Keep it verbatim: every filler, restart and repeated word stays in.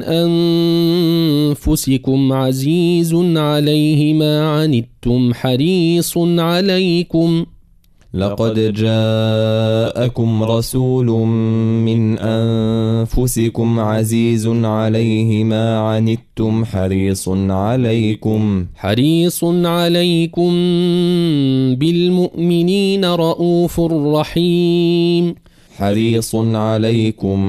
أنفسكم عزيز عليه ما عنتم حريص عليكم لقد جاءكم رسول من أنفسكم عزيز عليه ما عنتم حريص عليكم حريص عليكم بالمؤمنين رؤوف رحيم حريص عليكم